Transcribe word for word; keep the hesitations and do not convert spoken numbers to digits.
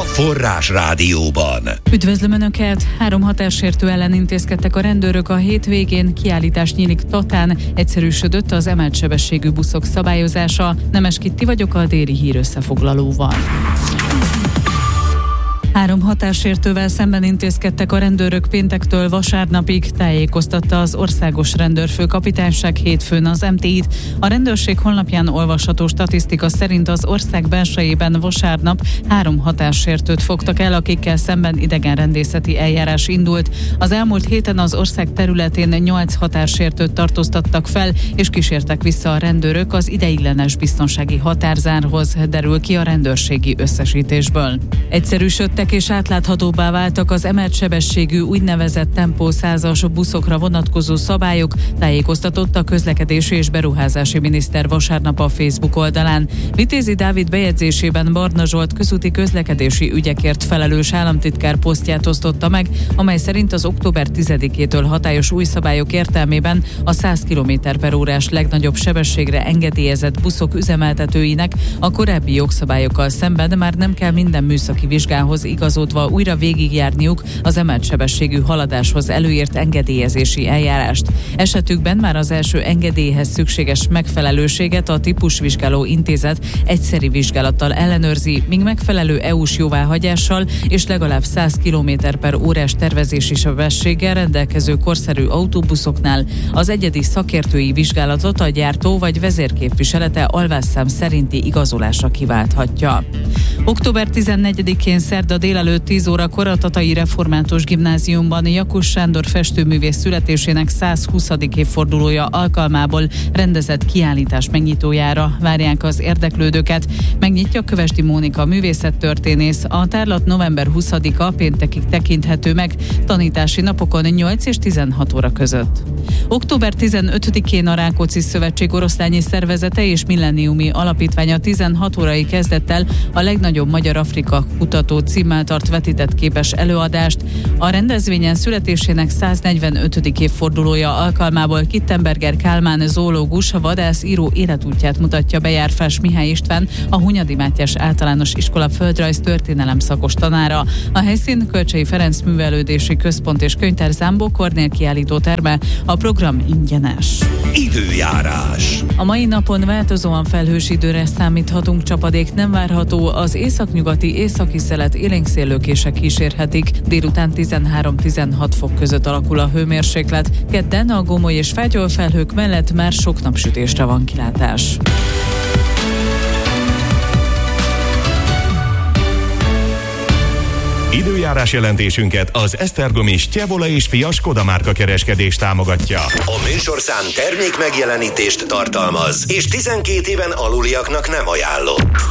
Forrás Rádióban. Üdvözlöm Önöket! Három hatássértő ellen intézkedtek a rendőrök a hétvégén, kiállítás nyílik Tatán, egyszerűsödött az emelt sebességű buszok szabályozása. Nemes Kitti vagyok, a déli hír összefoglalóval. Három hatássértővel szemben intézkedtek a rendőrök péntektől vasárnapig, tájékoztatta az Országos Rendőrfőkapitányság hétfőn az em té í-t. A rendőrség honlapján olvasható statisztika szerint az ország belsejében vasárnap három hatássértőt fogtak el, akikkel szemben idegenrendészeti eljárás indult. Az elmúlt héten az ország területén nyolc hatássértőt tartóztattak fel, és kísértek vissza a rendőrök az ideiglenes biztonsági határzárhoz, derül ki a rendőrségi összesítésből. Egyszerűsödtek és átláthatóbbá váltak az emelt sebességű úgynevezett tempó százas buszokra vonatkozó szabályok, tájékoztatott a közlekedési és beruházási miniszter vasárnap a Facebook oldalán. Vitézi Dávid bejegyzésében Barna Zsolt közúti közlekedési ügyekért felelős államtitkár posztját osztotta meg, amely szerint az október tizedikétől hatályos új szabályok értelmében a száz kilométer per órás legnagyobb sebességre engedélyezett buszok üzemeltetőinek a korábbi jogszabályokkal szemben már nem kell minden műszaki vizsgához igazodva újra végigjárniuk az emelt sebességű haladáshoz előírt engedélyezési eljárást. Esetükben már az első engedélyhez szükséges megfelelőséget a típusvizsgáló intézet egyszeri vizsgálattal ellenőrzi, míg megfelelő é u-s jóváhagyással és legalább száz kilométer per órás tervezési sebességgel rendelkező korszerű autóbuszoknál az egyedi szakértői vizsgálatot a gyártó vagy vezérképviselete alvásszám szerinti igazolásra kiválthatja. október tizennegyedikén szerda délelőtt tíz órakor a Tatai Református Gimnáziumban Jakus Sándor festőművész születésének százhuszadik évfordulója alkalmából rendezett kiállítás megnyitójára várják az érdeklődőket. Megnyitja Kövesdi Mónika művészettörténész. A tárlat november huszadika péntekig tekinthető meg, tanítási napokon nyolc és tizenhat óra között. október tizenötödikén a Rákóczi Szövetség oroszlányi szervezete és Millenniumi Alapítványa tizenhat órai kezdettel a legnagyobb magyar Afrika kutató címmel tart vetített képes előadást. A rendezvényen születésének száznegyvenötödik évfordulója alkalmából Kittenberger Kálmán zoológus, vadász, író életútját mutatja be Járfás Mihály István, a Hunyadi Mátyás Általános Iskola földrajz történelem szakos tanára. A helyszín Kölcsey Ferenc Művelődési Központ és Könyvtár Zámbó Kornél kiállító terme. A program ingyenes. Időjárás. A mai napon változóan felhős időre számíthatunk, csapadék nem várható, az északnyugati északi szelet élénkszéllökések kísérhetik, délután tizenhárom-tizenhat fok között alakul a hőmérséklet, kedden a gomoly és fátyol felhők mellett már sok napsütésre van kilátás. Időjárás jelentésünket az Esztergomi Stjevola és Fia Skoda márka kereskedés támogatja. A műsorszám termék megjelenítést tartalmaz, és tizenkét éven aluliaknak nem ajánlott.